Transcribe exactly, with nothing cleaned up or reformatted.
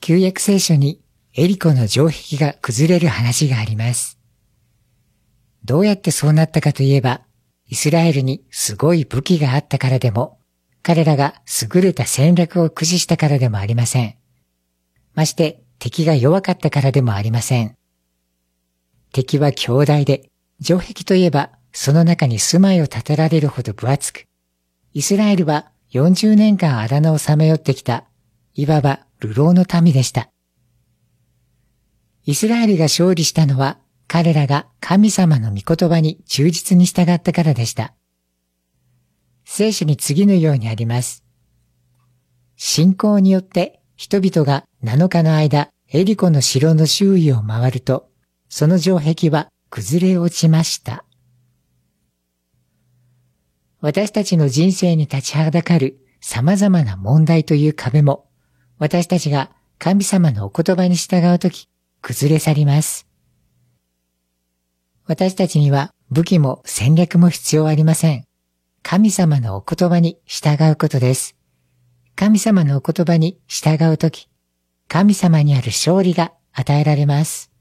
旧約聖書にエリコの城壁が崩れる話があります。どうやってそうなったかといえば、イスラエルにすごい武器があったからでも、彼らが優れた戦略を駆使したからでもありません。まして敵が弱かったからでもありません。敵は強大で、城壁といえばその中に住まいを建てられるほど分厚く、イスラエルはよんじゅうねんかん荒野をさまよってきた、いわば流浪の民でした。イスラエルが勝利したのは、彼らが神様の御言葉に忠実に従ったからでした。聖書に次のようにあります。信仰によって人々がなのかの間、エリコの城の周囲を回ると、その城壁は崩れ落ちました。私たちの人生に立ちはだかる様々な問題という壁も、私たちが神様のお言葉に従うとき、崩れ去ります。私たちには武器も戦略も必要ありません。神様のお言葉に従うことです。神様のお言葉に従うとき、神様にある勝利が与えられます。